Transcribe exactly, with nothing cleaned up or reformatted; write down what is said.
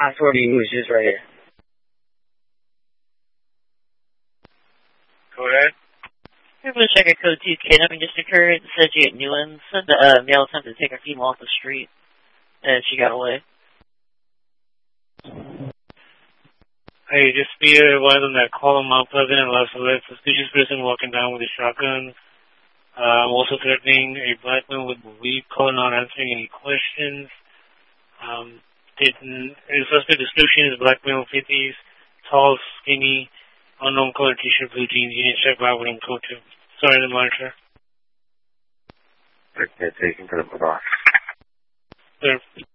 I swear to you, he was just right here. Go ahead. Airborne Striker Code two, kidnapping just occurred. Said you at Newlands. Said the uh, male attempted to take her female off the street, and she got away. Hey, just be advised on that call on Mount Pleasant and Las Vegas. Suspicious person walking down with a shotgun. Uh, also threatening a black man with weed, calling, not answering any questions. Um, didn't, his suspect description is black male, fifties, tall, skinny, unknown color t-shirt, blue jeans. You need to check out with him, coat too. Sorry, the monitor. Okay, taken to the box. Sir.